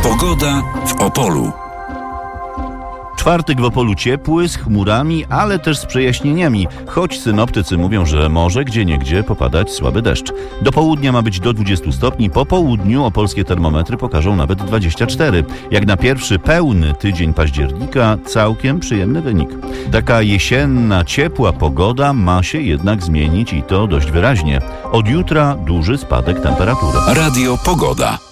Pogoda w Opolu. Czwartek w Opolu ciepły, z chmurami, ale też z przejaśnieniami, choć synoptycy mówią, że może gdzieniegdzie popadać słaby deszcz. Do południa ma być do 20 stopni, po południu opolskie termometry pokażą nawet 24. Jak na pierwszy pełny tydzień października całkiem przyjemny wynik. Taka jesienna, ciepła pogoda ma się jednak zmienić i to dość wyraźnie. Od jutra duży spadek temperatury. Radio Pogoda.